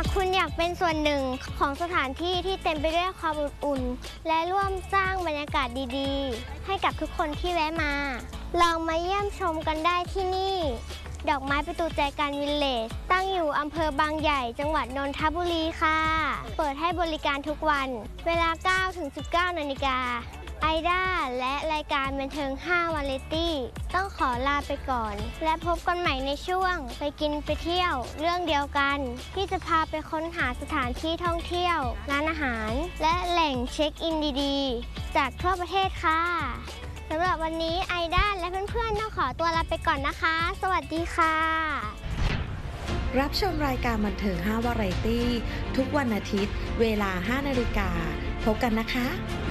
คุณอยากเป็นส่วนหนึ่งของสถานที่ที่เต็มไปด้วยความอบอุ่นและร่วมสร้างบรรยากาศดีๆให้กับทุกคนที่แวะมาลองมาเยี่ยมชมกันได้ที่นี่ดอกไม้ประตูใจกลางวิลเลจตั้งอยู่อำเภอบางใหญ่จังหวัดนนทบุรีค่ะเปิดให้บริการทุกวันเวลา 9-19 นาฬิกาไอด้าและรายการบันเทิง5วาไรตี้ต้องขอลาไปก่อนและพบกันใหม่ในช่วงไปกินไปเที่ยวเรื่องเดียวกันที่จะพาไปค้นหาสถานที่ท่องเที่ยวร้านอาหารและแหล่งเช็คอินดีๆจากทั่วประเทศค่ะสำหรับวันนี้ไอด้าและเพื่อนๆต้องขอตัวลาไปก่อนนะคะสวัสดีค่ะรับชมรายการบันเทิง5วาไรตี้ทุกวันอาทิตย์เวลา 5 นาฬิกาพบกันนะคะ